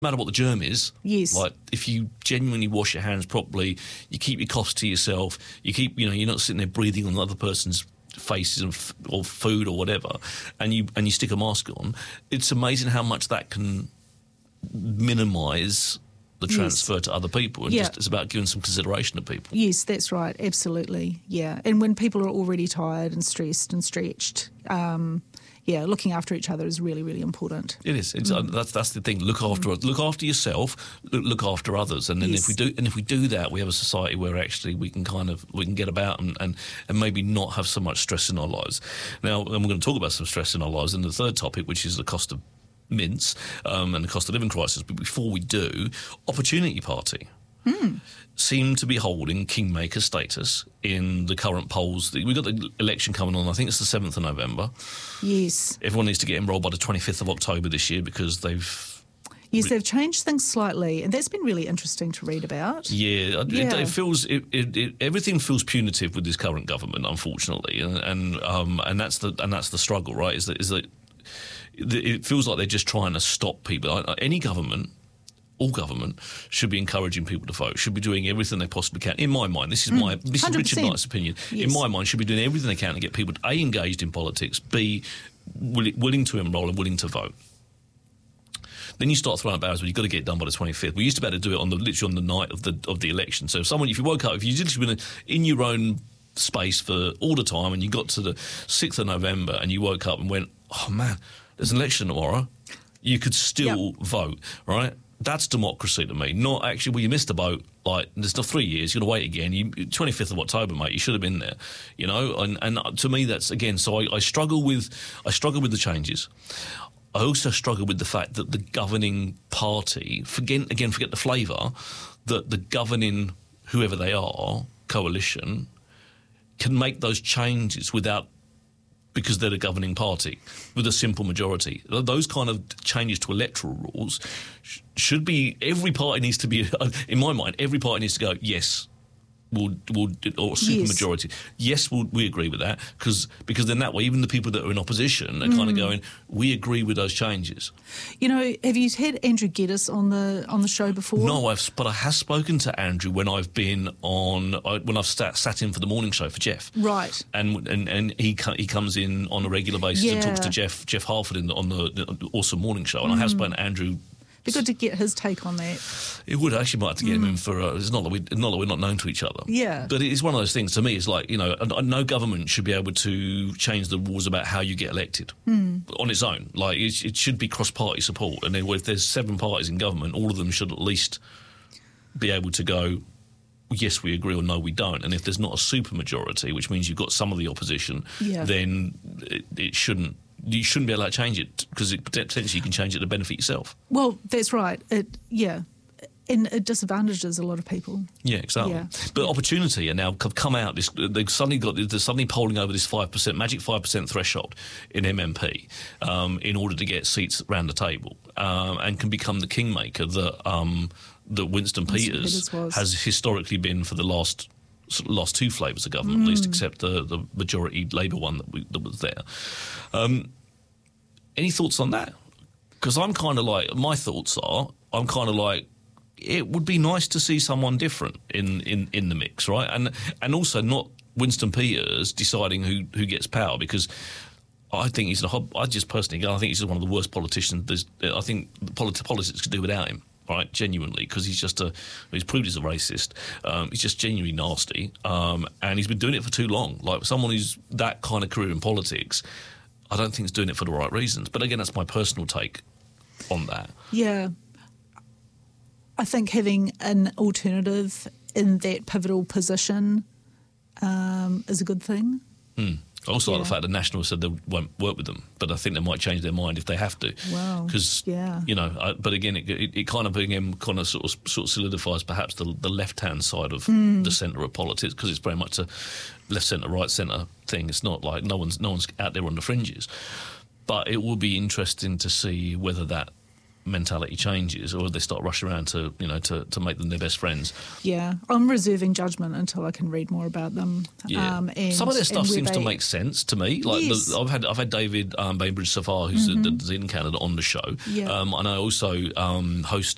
matter what the germ is. Yes. Like, if you genuinely wash your hands properly, you keep your coughs to yourself, you're not sitting there breathing on the other person's faces or food or whatever, and you stick a mask on, it's amazing how much that can minimise the transfer to other people, and just it's about giving some consideration to people. Yes, that's right, absolutely, yeah. And when people are already tired and stressed and stretched, looking after each other is really, really important. It is. That's the thing. Look after yourself. Look after others. And then if we do that, we have a society where actually we can get about and maybe not have so much stress in our lives. Now, and we're going to talk about some stress in our lives in the third topic, which is the cost of mints and the cost of living crisis. But before we do, Opportunity Party seem to be holding kingmaker status in the current polls. We've got the election coming on, I think it's the 7th of November. Yes. Everyone needs to get enrolled by the 25th of October this year because they've... Yes, they've changed things slightly, and that's been really interesting to read about. Yeah. It feels everything feels punitive with this current government, unfortunately, and that's the struggle, right? Is that it feels like they're just trying to stop people. Any government, all government, should be encouraging people to vote, should be doing everything they possibly can. In my mind, this is Richard Knight's opinion. Yes. In my mind, should be doing everything they can to get people A, engaged in politics, B, willing to enrol and willing to vote. Then you start throwing up barriers, you've got to get it done by the 25th. We used to be able to do it literally on the night of the election. So if you woke up, if you literally been in your own space for all the time and you got to the 6th of November and you woke up and went, oh man, there's an election tomorrow, you could still vote, right? That's democracy to me. Not actually, well, you missed the boat. Like, there's still 3 years. You're going to wait again. 25th of October, mate. You should have been there. And to me, that's again. So I struggle with the changes. I also struggle with the fact that the governing party, forget the flavour, that the governing, whoever they are, coalition, can make those changes because they're the governing party with a simple majority. Those kind of changes to electoral rules should be, every party needs to be, in my mind, every party needs to go, yes, or super majority. Yes, we agree with that, because then that way, even the people that are in opposition are kind of going, we agree with those changes. Have you had Andrew Geddes on the show before? No, but I have spoken to Andrew when I've been when I've sat in for the morning show for Jeff. Right. And he comes in on a regular basis and talks to Jeff Harford on the Awesome Morning Show, and I have spoken to Andrew. Be good to get his take on that. It would actually might have to get him in for. It's not that we're not known to each other. Yeah, but it's one of those things. To me, it's like no government should be able to change the rules about how you get elected on its own. Like it should be cross-party support, and then if there's 7 parties in government, all of them should at least be able to go, yes, we agree, or no, we don't. And if there's not a super majority, which means you've got some of the opposition, then it shouldn't. You shouldn't be allowed to change it because potentially you can change it to benefit yourself. Well, that's right. And it disadvantages a lot of people. Yeah, exactly. Yeah. But Opportunity are now come out. They're suddenly polling over this 5% magic 5% threshold in MMP in order to get seats around the table and can become the kingmaker that Winston Peters has historically been for the last 2 flavours of government, at least, except the majority Labour one that was there. Any thoughts on that? Because I'm kind of like, my thoughts are, I'm kind of like, it would be nice to see someone different in the mix, right? And also not Winston Peters deciding who gets power, because I think I just personally, I think he's one of the worst politicians. I think politics could do without him. Right, genuinely, because he's proved he's a racist. He's just genuinely nasty, and he's been doing it for too long. Like someone who's that kind of career in politics, I don't think he's doing it for the right reasons. But again, that's my personal take on that. Yeah, I think having an alternative in that pivotal position is a good thing. I also like the fact that National said they won't work with them, but I think they might change their mind if they have to. Wow. Because, but again, it kind of sort of solidifies perhaps the left-hand side of the centre of politics, because it's very much a left-centre, right-centre thing. It's not like no one's out there on the fringes. But it will be interesting to see whether that mentality changes, or they start rushing around to make them their best friends. Yeah, I'm reserving judgment until I can read more about them. Yeah, some of their stuff seems to make sense to me. Like I've had David Bainbridge Safar, who's the Zealand candidate, on the show. Yeah. And I also host